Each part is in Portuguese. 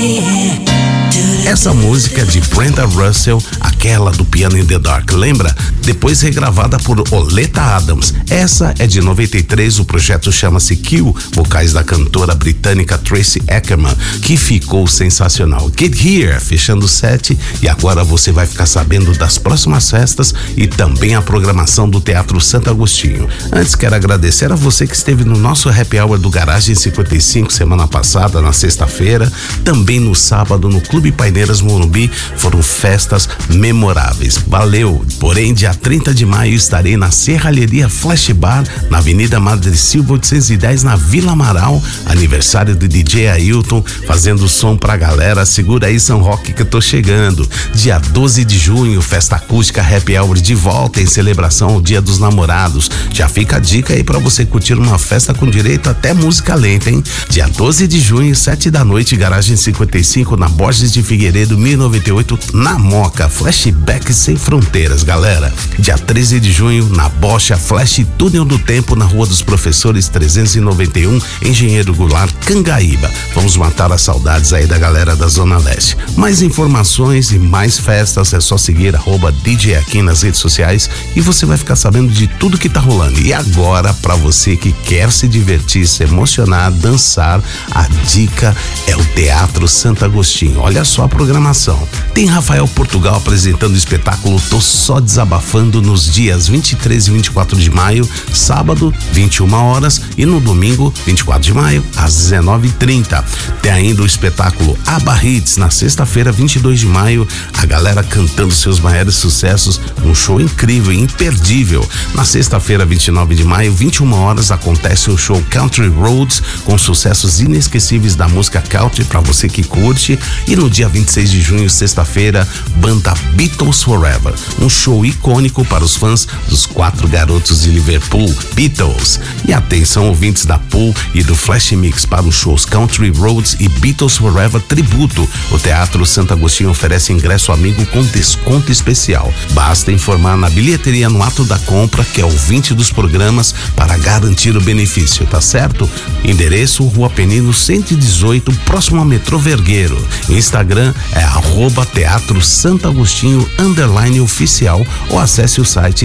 Essa música é de Brenda Russell, aquela do Piano in the Dark, lembra? Depois regravada por Oleta Adams. Essa é de 93, o projeto chama-se Kill, vocais da cantora britânica Tracy Ackerman, que ficou sensacional. Get Here, fechando o set, e agora você vai ficar sabendo das próximas festas e também a programação do Teatro Santo Agostinho. Antes, quero agradecer a você que esteve no nosso Happy Hour do Garagem 55 semana passada, na sexta-feira, também no sábado no Clube Paineiras Morumbi. Foram festas memoráveis. Valeu! Porém, dia 30 de maio estarei na Serralheria Flash Bar, na Avenida Madre Silva 810, na Vila Amaral, aniversário do DJ Ailton, fazendo som pra galera. Segura aí, São Roque, que eu tô chegando. Dia 12 de junho, festa acústica Happy Hour de volta em celebração ao Dia dos Namorados. Já fica a dica aí pra você curtir uma festa com direito até música lenta, hein? Dia 12 de junho, 7 da noite, Garagem 55, na Borges de Figueiredo, 1098, na Moca. Flashback sem fronteiras, galera. Dia 13 de junho, na Bocha, Flash Túnel do Tempo, na Rua dos Professores 391, Engenheiro Goulart, Cangaíba. Vamos matar as saudades aí da galera da Zona Leste. Mais informações e mais festas é só seguir @DJ Aqui nas redes sociais e você vai ficar sabendo de tudo que tá rolando. E agora, pra você que quer se divertir, se emocionar, dançar, a dica é o Teatro Santo Agostinho. Olha só a programação. Tem Rafael Portugal apresentando o espetáculo Tô Só Desabafando nos dias 23 e 24 de maio, sábado, 21 horas, e no domingo, 24 de maio, às 19h30. Tem ainda o espetáculo Abba Hits na sexta-feira, 22 de maio, a galera cantando seus maiores sucessos, um show incrível e imperdível. Na sexta-feira, 29 de maio, 21 horas, acontece o show Country Roads, com sucessos inesquecíveis da música country pra você que curte. E no dia 26 de junho, sexta-feira, banda Beatles Forever, um show icônico para os fãs dos 4 garotos de Liverpool, Beatles. E atenção, ouvintes da Pool e do Flash Mix, para os shows Country Roads e Beatles Forever Tributo. O Teatro Santo Agostinho oferece ingresso amigo com desconto especial. Basta informar na bilheteria no ato da compra que é ouvinte dos programas para garantir o benefício, tá certo? Endereço: Rua Penino 118, próximo ao metrô Vergueiro. Instagram é @Teatro Santo Agostinho _oficial, ou acesse o site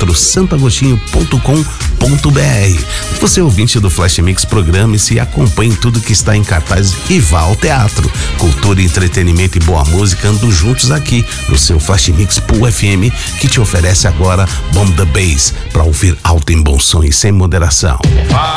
teatrosantoagostinho.com.br. Você ouvinte do Flash Mix, programe-se e acompanhe tudo que está em cartaz e vá ao teatro. Cultura, entretenimento e boa música andam juntos aqui no seu Flash Mix Pool FM, que te oferece agora Bomb the Bass, para ouvir alto em bom som e sem moderação.